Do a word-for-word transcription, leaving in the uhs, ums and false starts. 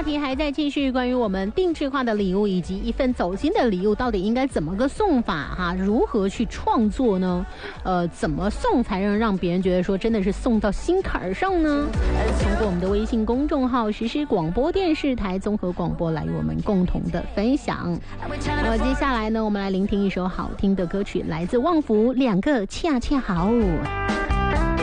题还在继续，关于我们定制化的礼物以及一份走心的礼物到底应该怎么个送法哈？如何去创作呢？呃，怎么送才能让别人觉得说真的是送到心坎上呢？通过我们的微信公众号实施广播电视台综合广播来与我们共同的分享。呃，接下来呢，我们来聆听一首好听的歌曲，来自旺福，两个恰恰好。